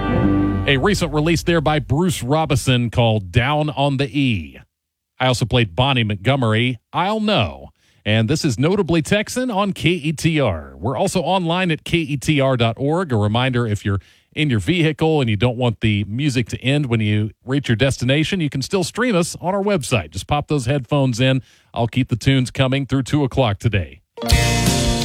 A recent release there by Bruce Robison called Down on the E. I also played Bonnie Montgomery, I'll Know. And this is Notably Texan on KETR. We're also online at KETR.org. A reminder, if you're in your vehicle and you don't want the music to end when you reach your destination, you can still stream us on our website. Just pop those headphones in. I'll keep the tunes coming through 2 o'clock today.